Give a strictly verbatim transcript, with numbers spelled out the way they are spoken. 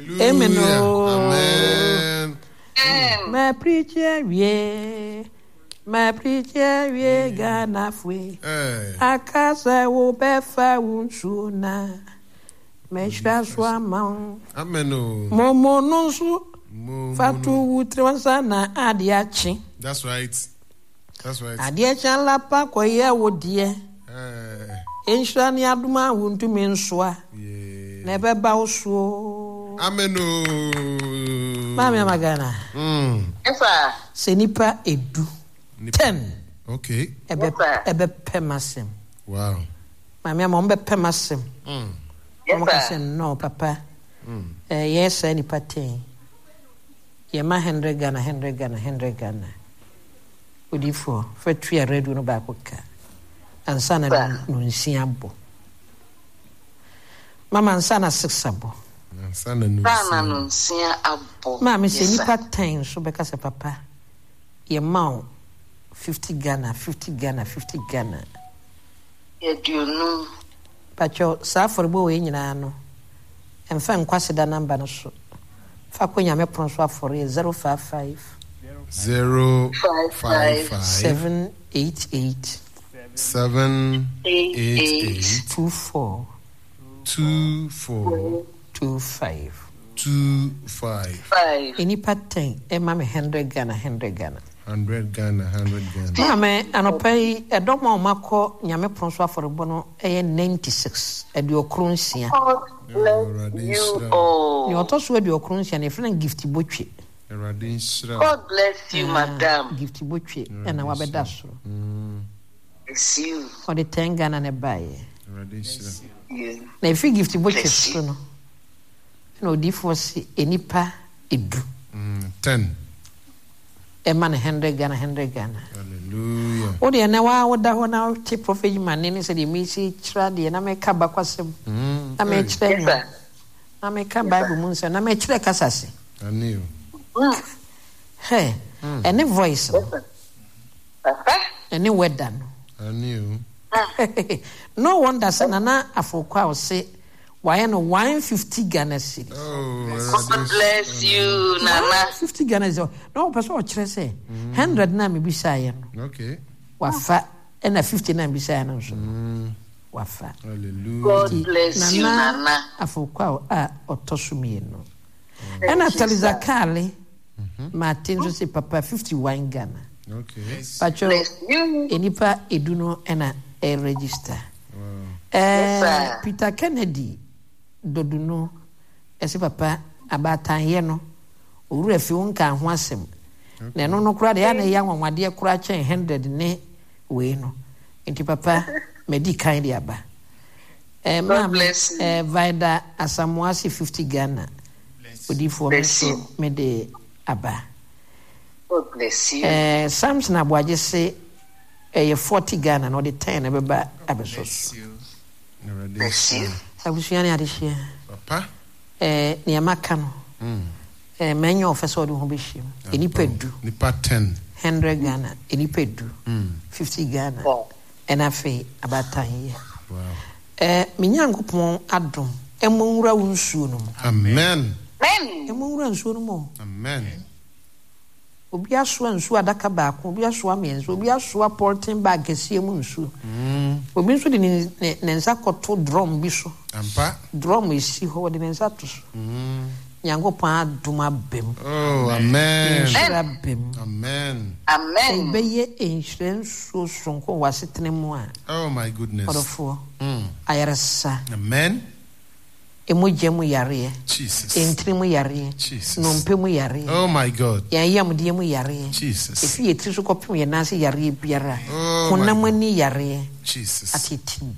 Hallelujah. Amen. Amen. My preacher, yeah. My preacher, yeah, Ghana free. Akasa wo befa unsuna. Meshra swamang. Amen. Momo nonsu. Fatu utrewansa na adiachi. That's right. That's right. Adiachi lapa kwa ye wodie. Enshra ni aduma wuntu menswa. Nebeba usuo. Amen. Mami amagana. Mm. Yes, sir. Senipa edu. Ten. Okay. Ebe ebe pemasem. Wow. Mami amombe pemasem. Mm. Yes, sir. No, papa. Mm. Eh, yes, any patin. Yema hundred Ghana, hundred Ghana, hundred Ghana. Udi for for three a red no back ka. Ansana no nsiabo. Mama ansana six abo. Ansana no. Sana no nsiabo. Mama say nipa ten so beka se papa. Yema fifty Ghana, fifty Ghana, fifty Ghana. Yedionu. Pacho sa forbo we nyina no. Emfa nkwase da number no so. Fa konya me pronso afore zero five five zero five five seven eight eight seven eight eight two four two four two five two five. Any pattern e ma me one hundred Ghana, one hundred Ghana. one hundred Ghana, one hundred Ghana. Mama anopai e do ma makọ nyame pronso afore bo no e ninety-six e de okronsia. You oh. You also swear your currency and a friend gift butcher. God bless you, madam. Gift butcher and our bedasso. Bless you. For the ten Ghana and a buy. Yeah. Now, if you gift butcher, no, no difference any pa it do. Ten. A man a hundred Ghana, hundred Ghana. Hallelujah. Oh, the now what that one now take prophet man name said the missy tradi and I make a backwasem. I make trade. I make a Bible moon and I make trade casasi. I knew. Hey, any voice. Any word done. I knew. No wonder Sanana Afokwa will say, why no one fifty Ghana cedis. Oh, God bless you, Nana. Fifty Ghana is no person or say hundred nine beside. Okay. Wafa and a fifty nine beside also. Wafa. Hallelujah. God bless you, Nana. Afokwa ah otosumi no. And I tell Zakali Martin to say papa fifty one Ghana. Okay. But you enipa eduno and a register. Eh Peter Kennedy doduno ese papa abatan ye no owura fi wonka ho asem na no no kura de ya na ya nwanwade kura chen one hundred ne we no enti papa medi kan de aba eh ma eh Vida Asamoasi fifty Ghana odi for me so me de aba. God bless you. Eh Samson Abwaje say eh forty Ghana no de ten e beba abeso. Bless you. Abusuani adehia. Papa. Eh niamaka no. Mm. Eh menyo ofeso de ho behiem. Enipa du. Nipa ten. one hundred Ghana, enipa du. Mm. fifty Ghana. Wow. And afi abatan ye. Wow. Eh minyankopon adom. Emonwura wonsuo no. Amen. Amen. Emonwura nsuo no mo. Amen. Obi aso nsuo adaka baako, obi aso amenso, obi aso porting bag kese mu nsuo. Mm. Obi nso de ne nsa koto drum bi so. Ampa. Drum isi ho de ne nsa to so. Mm. Nyankopon adom abem. Oh, amen. Amen. Amen. Amen. Beye insurance so sonko wasetene mu a. Oh my goodness. Odofo. Mm. Ayarasa. Amen. Emoje mu yare. Jesus. Entri mu yare. Jesus. Nompe mu yare. Oh my God. Ya yam de mu yare. Jesus. Efi etri so kopem ye nase yare biara. Oh Honamani yare. Jesus. Atiti.